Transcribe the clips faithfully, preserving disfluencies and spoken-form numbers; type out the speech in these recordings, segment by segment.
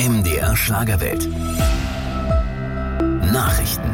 M D R Schlagerwelt. Nachrichten.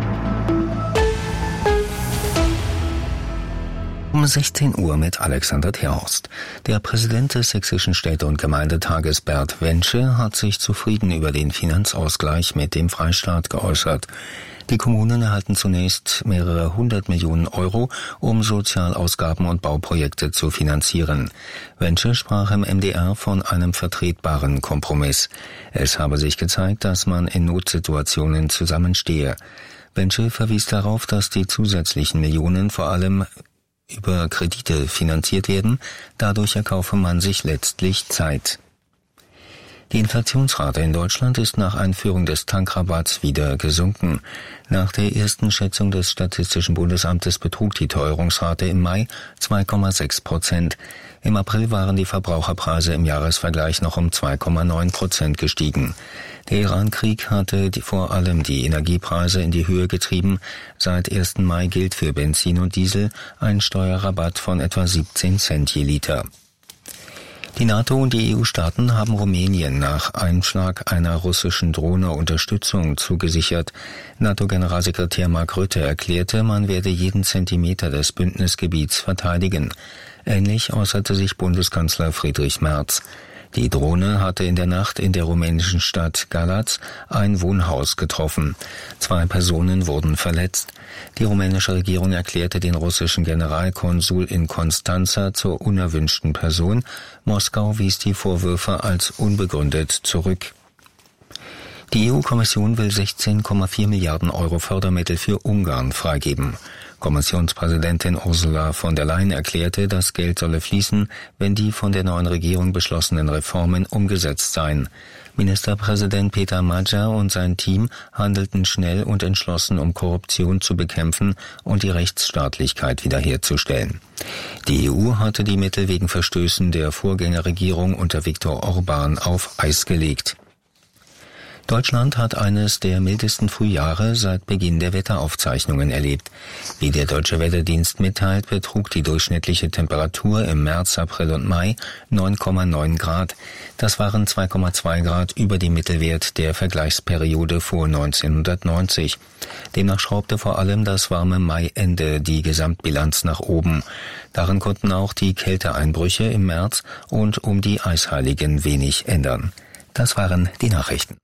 Um sechzehn Uhr mit Alexander Terhorst. Der Präsident des Sächsischen Städte- und Gemeindetages Bert Wensche hat sich zufrieden über den Finanzausgleich mit dem Freistaat geäußert. Die Kommunen erhalten zunächst mehrere hundert Millionen Euro, um Sozialausgaben und Bauprojekte zu finanzieren. Wensche sprach im M D R von einem vertretbaren Kompromiss. Es habe sich gezeigt, dass man in Notsituationen zusammenstehe. Wensche verwies darauf, dass die zusätzlichen Millionen vor allem über Kredite finanziert werden. Dadurch erkaufe man sich letztlich Zeit. Die Inflationsrate in Deutschland ist nach Einführung des Tankrabatts wieder gesunken. Nach der ersten Schätzung des Statistischen Bundesamtes betrug die Teuerungsrate im Mai zwei Komma sechs Prozent. Im April waren die Verbraucherpreise im Jahresvergleich noch um zwei Komma neun Prozent gestiegen. Der Iran-Krieg hatte die, vor allem die Energiepreise in die Höhe getrieben. Seit ersten Mai gilt für Benzin und Diesel ein Steuerrabatt von etwa siebzehn Cent je Liter. Die NATO und die E U-Staaten haben Rumänien nach Einschlag einer russischen Drohne Unterstützung zugesichert. NATO-Generalsekretär Mark Rutte erklärte, man werde jeden Zentimeter des Bündnisgebiets verteidigen. Ähnlich äußerte sich Bundeskanzler Friedrich Merz. Die Drohne hatte in der Nacht in der rumänischen Stadt Galați ein Wohnhaus getroffen. Zwei Personen wurden verletzt. Die rumänische Regierung erklärte den russischen Generalkonsul in Constanța zur unerwünschten Person. Moskau wies die Vorwürfe als unbegründet zurück. Die E U-Kommission will sechzehn Komma vier Milliarden Euro Fördermittel für Ungarn freigeben. Kommissionspräsidentin Ursula von der Leyen erklärte, das Geld solle fließen, wenn die von der neuen Regierung beschlossenen Reformen umgesetzt seien. Ministerpräsident Peter Magyar und sein Team handelten schnell und entschlossen, um Korruption zu bekämpfen und die Rechtsstaatlichkeit wiederherzustellen. Die E U hatte die Mittel wegen Verstößen der Vorgängerregierung unter Viktor Orban auf Eis gelegt. Deutschland hat eines der mildesten Frühjahre seit Beginn der Wetteraufzeichnungen erlebt. Wie der Deutsche Wetterdienst mitteilt, betrug die durchschnittliche Temperatur im März, April und Mai neun Komma neun Grad. Das waren zwei Komma zwei Grad über dem Mittelwert der Vergleichsperiode vor neunzehnhundertneunzig. Demnach schraubte vor allem das warme Maiende die Gesamtbilanz nach oben. Darin konnten auch die Kälteeinbrüche im März und um die Eisheiligen wenig ändern. Das waren die Nachrichten.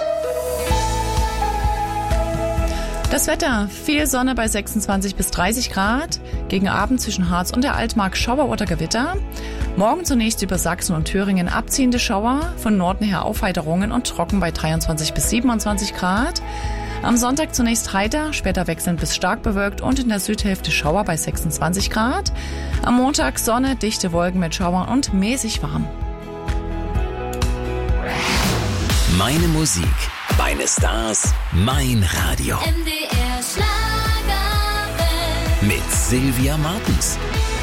Das Wetter, viel Sonne bei sechsundzwanzig bis dreißig Grad, gegen Abend zwischen Harz und der Altmark Schauer oder Gewitter. Morgen zunächst über Sachsen und Thüringen abziehende Schauer, von Norden her Aufheiterungen und trocken bei dreiundzwanzig bis siebenundzwanzig Grad. Am Sonntag zunächst heiter, später wechselnd bis stark bewölkt und in der Südhälfte Schauer bei sechsundzwanzig Grad. Am Montag Sonne, dichte Wolken mit Schauern und mäßig warm. Meine Musik, meine Stars, mein Radio. M D R Schlagerwelt. Mit Sylvia Martens.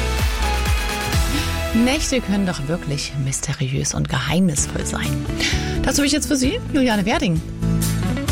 Nächte können doch wirklich mysteriös und geheimnisvoll sein. Das habe ich jetzt für Sie, Juliane Werding.